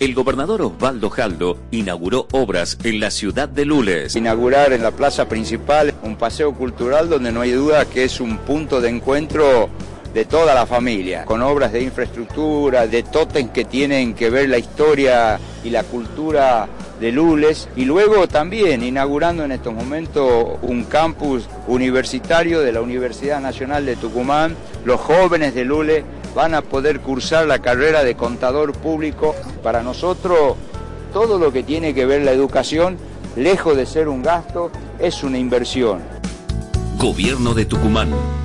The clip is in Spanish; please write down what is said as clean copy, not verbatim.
el gobernador Osvaldo Jaldo inauguró obras en la ciudad de Lules. Inaugurar en la plaza principal un paseo cultural donde no hay duda que es un punto de encuentro de toda la familia, con obras de infraestructura, de tótems que tienen que ver la historia y la cultura de Lules, y luego también inaugurando en estos momentos un campus universitario de la Universidad Nacional de Tucumán. Los jóvenes de Lules van a poder cursar la carrera de contador público. Para nosotros, todo lo que tiene que ver la educación, lejos de ser un gasto, es una inversión. Gobierno de Tucumán.